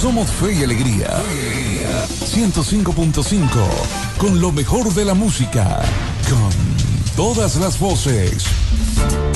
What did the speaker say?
Somos Fe y Alegría. 105.5. Con lo mejor de la música. Con todas las voces.